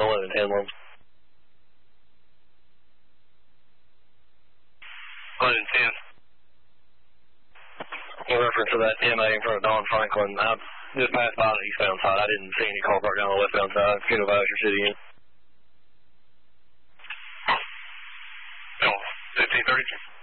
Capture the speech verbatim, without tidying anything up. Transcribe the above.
eleven ten one. eleven ten. In reference to that M A in front of Don Franklin, I just passed by the eastbound side. I didn't see any car parked down the westbound side. Can you advise your city in? Oh, fifteen thirty.